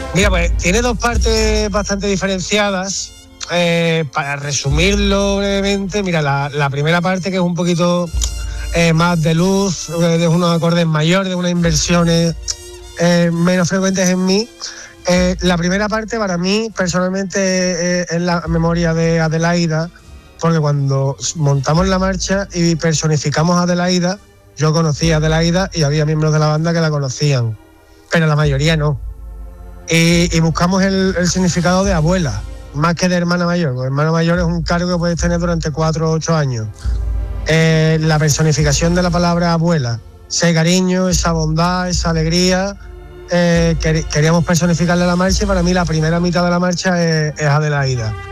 Mira, pues tiene dos partes bastante diferenciadas. Para resumirlo brevemente, mira, la primera parte, que es un poquito más de luz, de unos acordes mayores, de unas inversiones menos frecuentes en mí. La primera parte para mí personalmente es la memoria de Adelaida, porque cuando montamos la marcha y personificamos a Adelaida, yo conocí a Adelaida y había miembros de la banda que la conocían, pero la mayoría no. Y buscamos el significado de abuela, más que de hermana mayor, porque hermana mayor es un cargo que puedes tener durante 4 o 8 años. La personificación de la palabra abuela, ese cariño, esa bondad, esa alegría, queríamos personificarle a la marcha, y para mí la primera mitad de la marcha es Adelaida.